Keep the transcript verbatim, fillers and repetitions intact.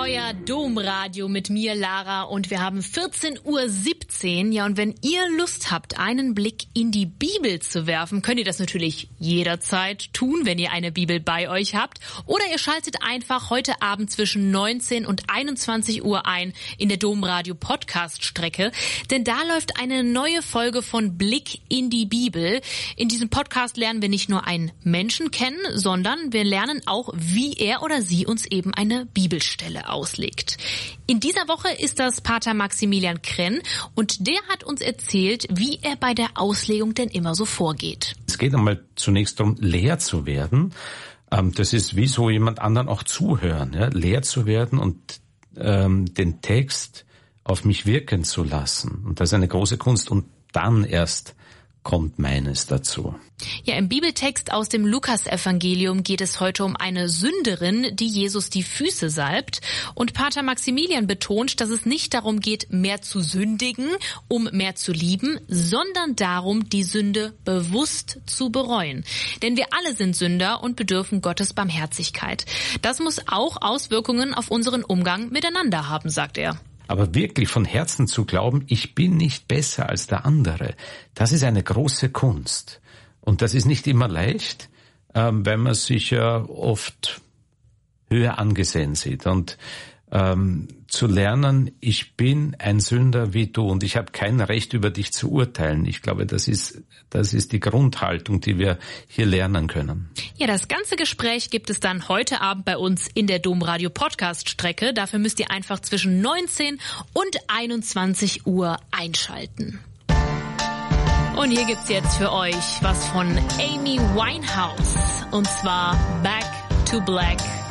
Euer Domradio mit mir, Lara, und wir haben vierzehn Uhr siebzehn. Ja, und wenn ihr Lust habt, einen Blick in die Bibel zu werfen, könnt ihr das natürlich jederzeit tun, wenn ihr eine Bibel bei euch habt. Oder ihr schaltet einfach heute Abend zwischen neunzehn und einundzwanzig Uhr ein in der Domradio Podcast-Strecke. Denn da läuft eine neue Folge von Blick in die Bibel. In diesem Podcast lernen wir nicht nur einen Menschen kennen, sondern wir lernen auch, wie er oder sie uns eben eine Bibelstelle auslegt. In dieser Woche ist das Pater Maximilian Krenn und der hat uns erzählt, wie er bei der Auslegung denn immer so vorgeht. Es geht einmal zunächst darum, leer zu werden. Das ist wie so jemand anderen auch zuhören, ja? Leer zu werden und ähm, den Text auf mich wirken zu lassen. Und das ist eine große Kunst und dann erst kommt meines dazu. Ja, im Bibeltext aus dem Lukas-Evangelium geht es heute um eine Sünderin, die Jesus die Füße salbt. Und Pater Maximilian betont, dass es nicht darum geht, mehr zu sündigen, um mehr zu lieben, sondern darum, die Sünde bewusst zu bereuen. Denn wir alle sind Sünder und bedürfen Gottes Barmherzigkeit. Das muss auch Auswirkungen auf unseren Umgang miteinander haben, sagt er. Aber wirklich von Herzen zu glauben, ich bin nicht besser als der andere, das ist eine große Kunst. Und das ist nicht immer leicht, ähm, weil man sich ja oft höher angesehen sieht. Und ähm, zu lernen, ich bin ein Sünder wie du und ich habe kein Recht, über dich zu urteilen. Ich glaube, das ist, das ist die Grundhaltung, die wir hier lernen können. Ja, das ganze Gespräch gibt es dann heute Abend bei uns in der Domradio Podcast-Strecke. Dafür müsst ihr einfach zwischen neunzehn und einundzwanzig Uhr einschalten. Und hier gibt's jetzt für euch was von Amy Winehouse. Und zwar Back to Black.